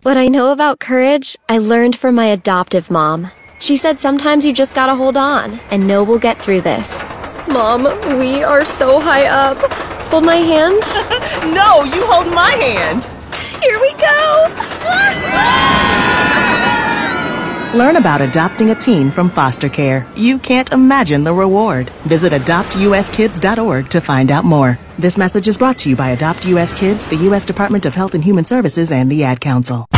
What I know about courage, I learned from my adoptive mom. She said sometimes you just gotta hold on, and know we'll get through this. Mom, we are so high up. Hold my hand? No, you hold my hand. Here we go! Learn about adopting a teen from foster care. You can't imagine the reward. Visit adoptuskids.org to find out more. This message is brought to you by Adopt US Kids, the U.S. Department of Health and Human Services, and the Ad Council.